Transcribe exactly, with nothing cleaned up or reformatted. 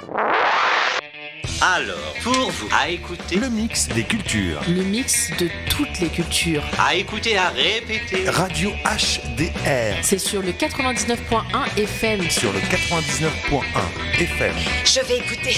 Alors, pour vous, à écouter, le mix des cultures. Le mix de toutes les cultures. à écouter, à répéter. Radio H D R. C'est sur le quatre-vingt-dix-neuf point un F M. Sur le quatre-vingt-dix-neuf point un F M. Je vais écouter.